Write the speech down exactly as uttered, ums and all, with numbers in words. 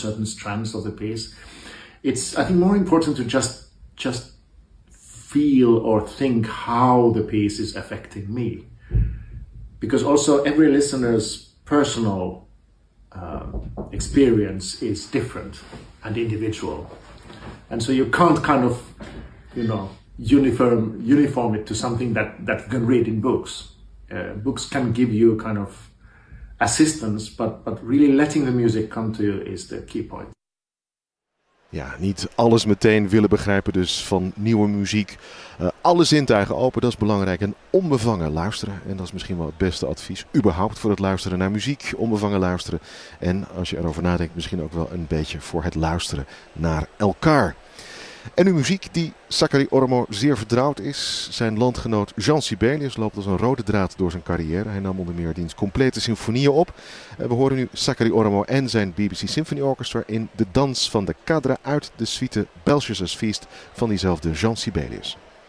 certain strands of the piece. It's, I think, more important to just just feel or think how the piece is affecting me, because also every listener's personal uh, experience is different and individual, and so you can't kind of, you know, uniform uniform it to something that that you can read in books. Uh, books can give you kind of assistance, but but really letting the music come to you is the key point. Ja, niet alles meteen willen begrijpen dus van nieuwe muziek. Uh, alle zintuigen open, dat is belangrijk. En onbevangen luisteren. En dat is misschien wel het beste advies überhaupt voor het luisteren naar muziek. Onbevangen luisteren. En als je erover nadenkt, misschien ook wel een beetje voor het luisteren naar elkaar. En nu muziek die Sakari Ormo zeer vertrouwd is. Zijn landgenoot Jean Sibelius loopt als een rode draad door zijn carrière. Hij nam onder meer diens complete symfonieën op. We horen nu Sakari Ormo en zijn B B C Symphony Orchestra in de dans van de cadre uit de suite Belshazzar's Feast van diezelfde Jean Sibelius.